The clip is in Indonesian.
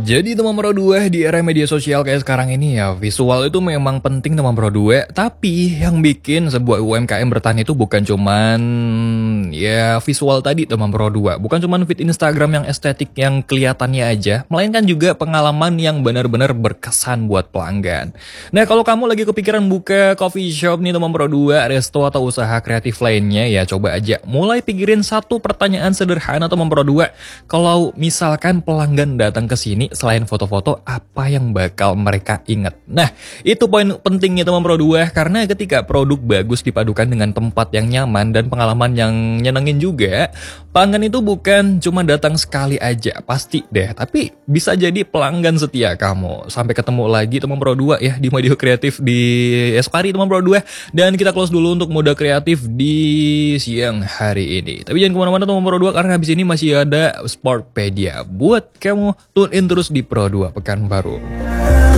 Jadi teman Pro 2 di era media sosial kayak sekarang ini ya, visual itu memang penting teman Pro 2, tapi yang bikin sebuah UMKM bertahan itu bukan cuman ya visual tadi teman Pro 2, bukan cuman feed Instagram yang estetik yang kelihatannya aja, melainkan juga pengalaman yang benar-benar berkesan buat pelanggan. Nah, kalau kamu lagi kepikiran buka coffee shop nih teman Pro 2, resto atau usaha kreatif lainnya ya coba aja mulai pikirin satu pertanyaan sederhana teman Pro 2. Kalau misalkan pelanggan datang ke sini selain foto-foto, apa yang bakal mereka ingat? Nah, itu poin pentingnya teman Pro 2, karena ketika produk bagus dipadukan dengan tempat yang nyaman dan pengalaman yang nyenengin juga, pelanggan itu bukan cuma datang sekali aja, pasti deh, tapi bisa jadi pelanggan setia kamu. Sampai ketemu lagi teman Pro 2 ya di Media Kreatif di esok hari teman Pro 2, dan kita close dulu untuk mode kreatif di siang hari ini. Tapi jangan kemana-mana teman Pro 2, karena habis ini masih ada Sportpedia buat kamu tune in terus di Pro 2 Pekanbaru.